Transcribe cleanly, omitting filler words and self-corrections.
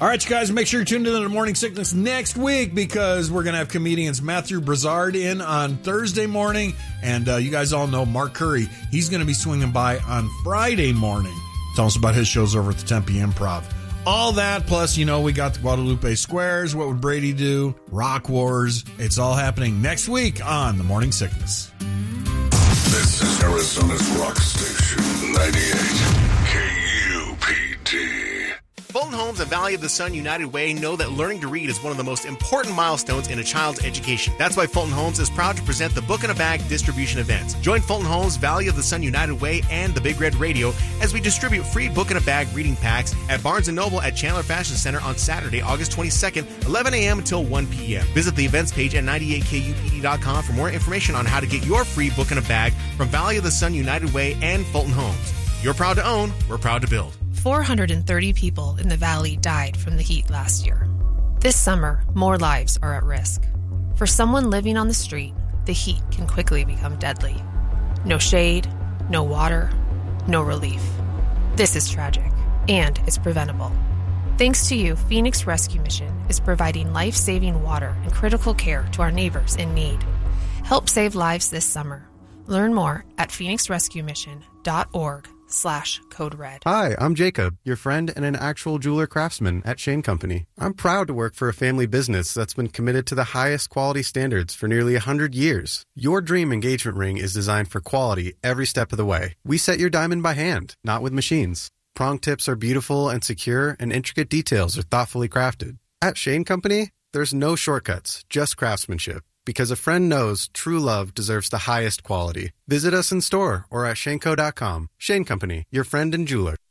All right, you guys, make sure you're tuned into the Morning Sickness next week because we're going to have comedians Matthew Brazard in on Thursday morning. And you guys all know Mark Curry. He's going to be swinging by on Friday morning. Tell us about his shows over at the Tempe Improv. All that, plus, you know, we got the Guadalupe Squares, What Would Brady Do, Rock Wars. It's all happening next week on the Morning Sickness. This is Arizona's rock station, 98 KUPD. Fulton Homes and Valley of the Sun United Way know that learning to read is one of the most important milestones in a child's education. That's why Fulton Homes is proud to present the Book in a Bag distribution events. Join Fulton Homes, Valley of the Sun United Way, and the Big Red Radio as we distribute free Book in a Bag reading packs at Barnes & Noble at Chandler Fashion Center on Saturday, August 22nd, 11 a.m. until 1 p.m. Visit the events page at 98kupd.com for more information on how to get your free Book in a Bag from Valley of the Sun United Way and Fulton Homes. You're proud to own, we're proud to build. 430 people in the Valley died from the heat last year. This summer, more lives are at risk. For someone living on the street, the heat can quickly become deadly. No shade, no water, no relief. This is tragic, and it's preventable. Thanks to you, Phoenix Rescue Mission is providing life-saving water and critical care to our neighbors in need. Help save lives this summer. Learn more at phoenixrescuemission.org/code red. Hi, I'm Jacob, your friend and an actual jeweler craftsman at Shane Company. I'm proud to work for a family business that's been committed to the highest quality standards for nearly 100 years. Your dream engagement ring is designed for quality every step of the way. We set your diamond by hand, not with machines. Prong tips are beautiful and secure, and intricate details are thoughtfully crafted. At Shane Company, there's no shortcuts, just craftsmanship. Because a friend knows true love deserves the highest quality. Visit us in store or at shaneco.com. Shane Company, your friend and jeweler.